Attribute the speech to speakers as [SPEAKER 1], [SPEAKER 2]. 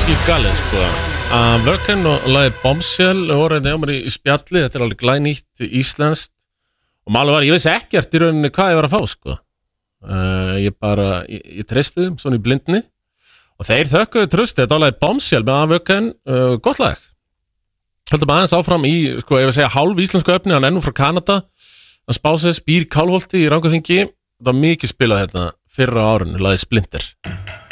[SPEAKER 1] kannski galið sko Vökken og lagið Bombshell voru þetta hjá mér í spjalli, þetta alveg glænýtt íslenskt og málið var, ég vissi ekkert í rauninni hvað ég var að fá sko ég treysti þeim svona í blindni og þeir þökkuðu trösti, þetta lagið Bombshell með Vökken, gott lag höldum aðeins áfram í, sko, ég vil segja hálf íslensku öfni, hann nú frá Kanada hann spásis, býr í Kálholti í Rangárþingi það var mikið spilað hérna fyrra á árinu, lagið Splinter